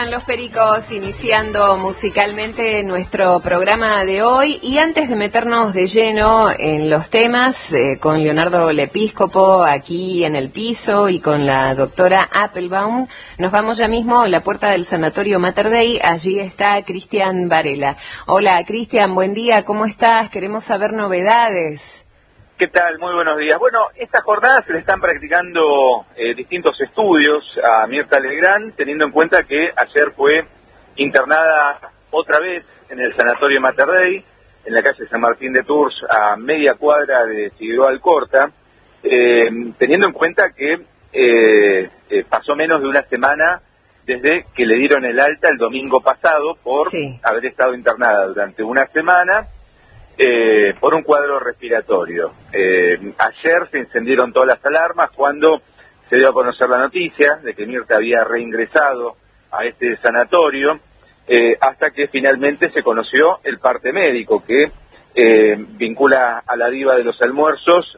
Los Pericos iniciando musicalmente nuestro programa de hoy, y antes de meternos de lleno en los temas con Leonardo Lepíscopo aquí en el piso y con la doctora Appelbaum, nos vamos ya mismo a la puerta del Sanatorio Mater Dei. Allí está Cristian Varela. Hola Cristian, buen día, ¿cómo estás? Queremos saber novedades. ¿Qué tal? Muy buenos días. Bueno, esta jornada se le están practicando distintos estudios a Mirta Legrand, teniendo en cuenta que ayer fue internada otra vez en el Sanatorio Mater Dei, en la calle San Martín de Tours, a media cuadra de Figueroa Alcorta, teniendo en cuenta que pasó menos de una semana desde que le dieron el alta el domingo pasado por haber estado internada durante una semana, por un cuadro respiratorio. Ayer se encendieron todas las alarmas cuando se dio a conocer la noticia de que Mirta había reingresado a este sanatorio, hasta que finalmente se conoció el parte médico que vincula a la diva de los almuerzos